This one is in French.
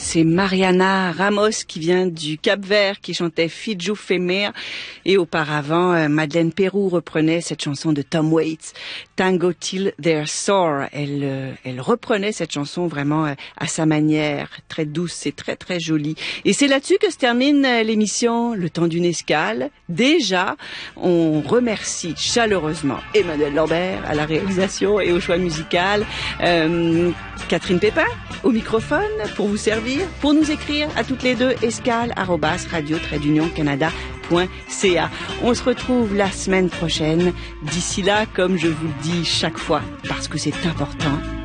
c'est Mariana Ramos qui vient du Cap-Vert qui chantait Fiju Femer et auparavant Madeleine Peyroux reprenait cette chanson de Tom Waits, Tango Till They're Sore. Elle reprenait cette chanson vraiment à sa manière, très douce et très très jolie. Et c'est là-dessus que se termine l'émission Le Temps d'une Escale. Déjà, on remercie chaleureusement Emmanuel Lambert à la réalisation et au choix musical, Catherine Pépin au microphone pour vous servir, pour nous écrire à toutes les deux, escale@radio-canada.ca. On se retrouve la semaine prochaine. D'ici là, comme je vous le dis chaque fois, parce que c'est important,